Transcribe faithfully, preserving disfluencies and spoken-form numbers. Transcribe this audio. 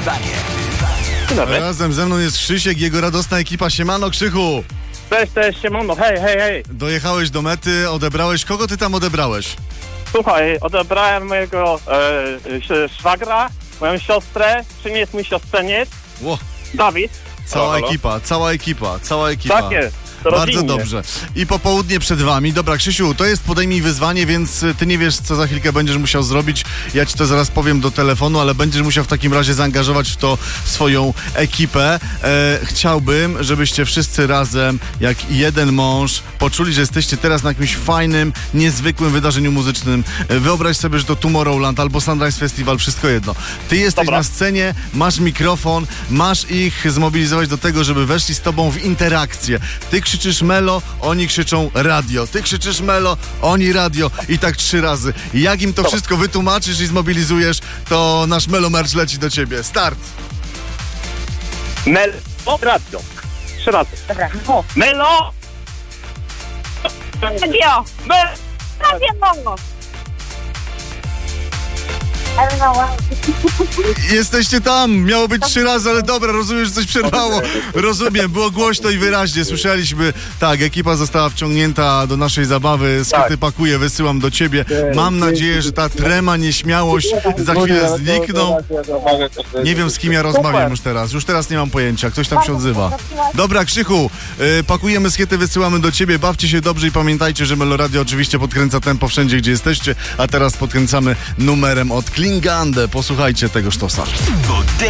Wyzwanie. Dzień dobry. Razem ze mną jest Krzysiek, jego radosna ekipa. Siemano, Krzychu! Cześć, cześć, siemano, hej, hej, hej. Dojechałeś do mety, odebrałeś. Kogo ty tam odebrałeś? Słuchaj, odebrałem mojego e, sz- szwagra, moją siostrę, czym jest mój siostrzeniec, Ło, Dawid. cała Halo, halo. ekipa, cała ekipa, cała ekipa. Tak jest, to Bardzo rodzinnie. dobrze. I popołudnie przed wami. Dobra, Krzysiu, to jest podejmij wyzwanie, więc ty nie wiesz, co za chwilkę będziesz musiał zrobić. Ja ci to zaraz powiem do telefonu, ale będziesz musiał w takim razie zaangażować w to swoją ekipę. E, chciałbym, żebyście wszyscy razem, jak jeden mąż, poczuli, że jesteście teraz na jakimś fajnym, niezwykłym wydarzeniu muzycznym. E, wyobraź sobie, że to Tomorrowland albo Sunrise Festival, wszystko jedno. Ty jesteś Dobra. na scenie, masz mikrofon, masz ich zmobilizować do tego, żeby weszli z tobą w interakcję. Ty krzyczysz melo, oni krzyczą radio. Ty krzyczysz melo, oni radio. I tak trzy razy. Jak im to wszystko wytłumaczysz i zmobilizujesz, to nasz melo merch leci do ciebie. Start! Melo, radio. Trzy razy. Dobra. O, Melo! radio! Melo! Radio! Hello. Jesteście tam! Miało być trzy razy, ale dobra, rozumiem, że coś przerwało. Rozumiem, było głośno i wyraźnie. Słyszeliśmy, tak, ekipa została wciągnięta do naszej zabawy. Skryty Tak. pakuję, wysyłam do ciebie. Mam nadzieję, że ta trema, nieśmiałość za chwilę znikną. Nie wiem, z kim ja rozmawiam już teraz. Już teraz nie mam pojęcia. Ktoś tam się odzywa. Dobra, Krzychu, yy, pakujemy skiety, wysyłamy do ciebie. Bawcie się dobrze i pamiętajcie, że Melo Radio oczywiście podkręca tempo wszędzie, gdzie jesteście. A teraz podkręcamy numerem od Klingande. Posłuchajcie tego sztosa. To